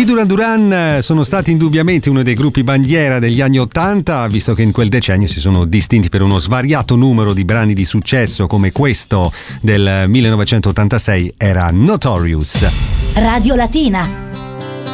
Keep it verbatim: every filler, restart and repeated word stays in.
Duran Duran sono stati indubbiamente uno dei gruppi bandiera degli anni Ottanta, visto che in quel decennio si sono distinti per uno svariato numero di brani di successo, come questo del millenovecentottantasei era Notorious. Radio Latina.